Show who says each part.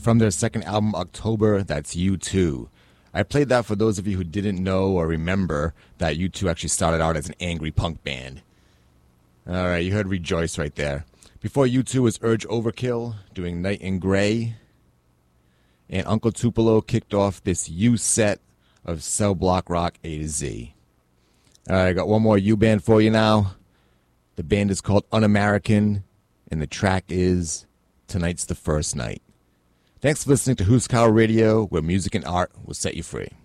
Speaker 1: from their second album, October. That's U2. I played that for those of you who didn't know or remember that U2 actually started out as an angry punk band. All right, you heard Rejoice right there. Before U2 was Urge Overkill, doing Night in Grey. And Uncle Tupelo kicked off this U set of Cell Block Rock A to Z. All right, I got one more U band for you now. The band is called Un-American, and the track is Tonight's the First Night. Thanks for listening to Who's Cow Radio, where music and art will set you free.